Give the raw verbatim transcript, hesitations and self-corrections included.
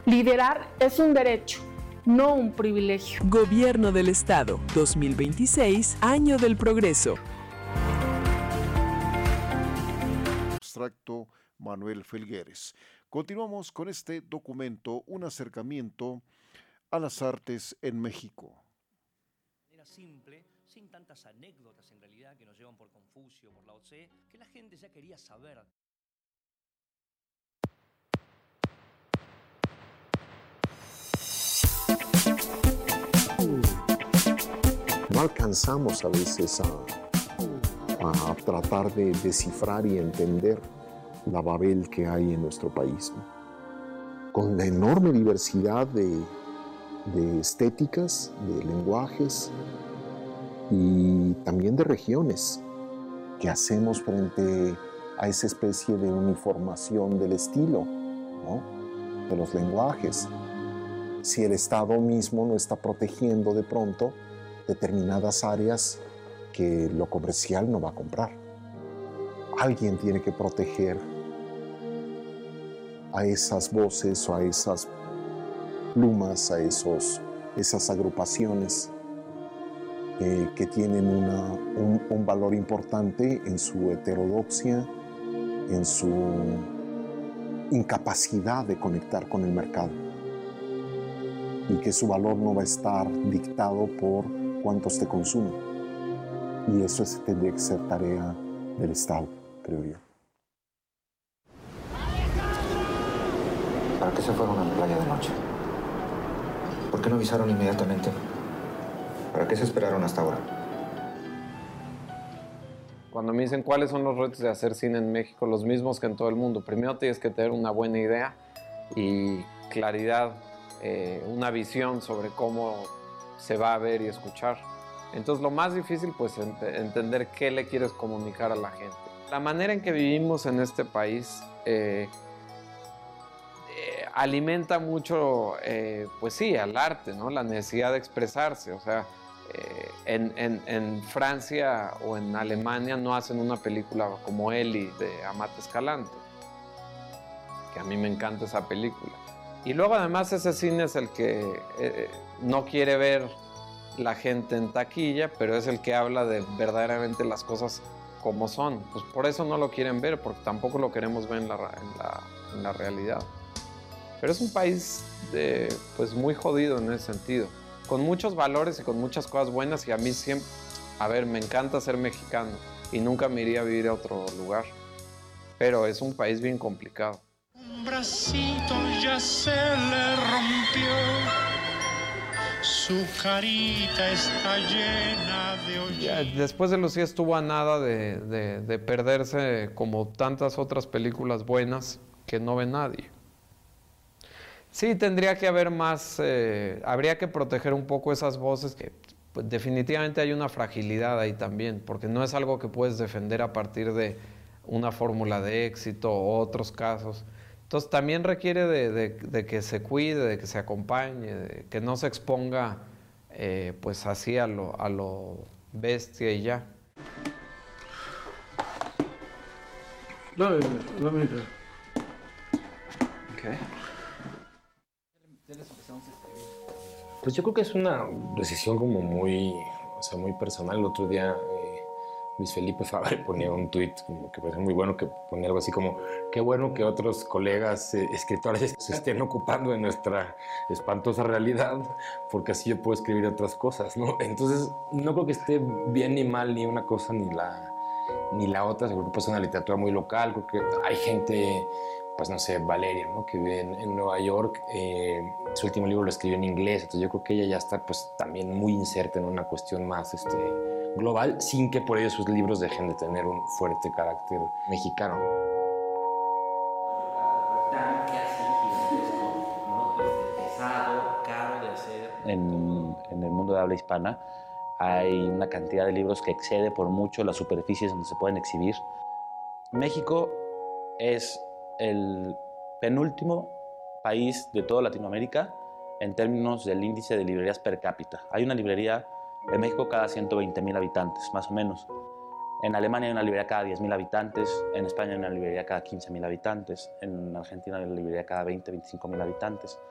Liderar es un derecho, no un privilegio. Gobierno del Estado, dos mil veintiséis, año del progreso. Abstracto Manuel Felgueres. Continuamos con este documento, un acercamiento a las artes en México. Era simple, sin tantas anécdotas en realidad que nos llevan por Confucio, por Lao Tse, que la gente ya quería saber. No alcanzamos a veces a, a tratar de descifrar y entender la Babel que hay en nuestro país, ¿no? Con la enorme diversidad de, de estéticas, de lenguajes y también de regiones que hacemos frente a esa especie de uniformación del estilo, ¿no? De los lenguajes. Si el Estado mismo no está protegiendo de pronto determinadas áreas que lo comercial no va a comprar. Alguien tiene que proteger a esas voces o a esas plumas, a esos, esas agrupaciones eh, que tienen una, un, un valor importante en su heterodoxia, en su incapacidad de conectar con el mercado, y que su valor no va a estar dictado por cuántos te consumen. Y eso es, tendría que ser tarea del Estado, creo yo. ¿Para qué se fueron a la playa de noche? ¿Por qué no avisaron inmediatamente? ¿Para qué se esperaron hasta ahora? Cuando me dicen cuáles son los retos de hacer cine en México, los mismos que en todo el mundo. Primero tienes que tener una buena idea y claridad, eh, una visión sobre cómo se va a ver y escuchar. Entonces lo más difícil pues es ent- entender qué le quieres comunicar a la gente. La manera en que vivimos en este país eh, eh, alimenta mucho, eh, pues sí, al arte, ¿no? La necesidad de expresarse. O sea, eh, en, en, en Francia o en Alemania no hacen una película como Eli de Amat Escalante, que a mí me encanta esa película. Y luego además ese cine es el que eh, no quiere ver la gente en taquilla, pero es el que habla de verdaderamente las cosas como son. Pues por eso no lo quieren ver, porque tampoco lo queremos ver en la, en la, en la realidad. Pero es un país de, pues muy jodido en ese sentido, con muchos valores y con muchas cosas buenas, y a mí siempre, a ver, me encanta ser mexicano y nunca me iría a vivir a otro lugar, pero es un país bien complicado. Un bracito ya se le rompió, su carita está llena de hoyos. Ya, después de Lucía estuvo a nada de, de, de perderse, como tantas otras películas buenas que no ve nadie. Sí, tendría que haber más, eh, habría que proteger un poco esas voces, que pues, definitivamente hay una fragilidad ahí también, porque no es algo que puedes defender a partir de una fórmula de éxito o otros casos. Entonces también requiere de, de, de que se cuide, de que se acompañe, de que no se exponga eh, pues así a lo, a lo bestia y ya. Let me, let me do. Okay. Pues yo creo que es una decisión como muy, o sea, muy personal. El otro día eh, Luis Felipe Fabre ponía un tuit como que parece muy bueno, que ponía algo así como: qué bueno que otros colegas eh, escritores se estén ocupando de nuestra espantosa realidad, porque así yo puedo escribir otras cosas, ¿no? Entonces no creo que esté bien ni mal ni una cosa ni la, ni la otra. Creo que pues, es una literatura muy local. Creo que hay gente, pues no sé, Valeria, ¿no? Que vive en, en Nueva York. Eh, su último libro lo escribió en inglés, entonces yo creo que ella ya está pues también muy inserta en una cuestión más este, global, sin que por ello sus libros dejen de tener un fuerte carácter mexicano. En, en el mundo de habla hispana hay una cantidad de libros que excede por mucho las superficies donde se pueden exhibir. México es el penúltimo país de toda Latinoamérica en términos del índice de librerías per cápita. Hay una librería en México cada ciento veinte mil habitantes, más o menos. En Alemania hay una librería cada diez mil habitantes, en España hay una librería cada quince mil habitantes, en Argentina hay una librería cada veinte, veinticinco mil habitantes.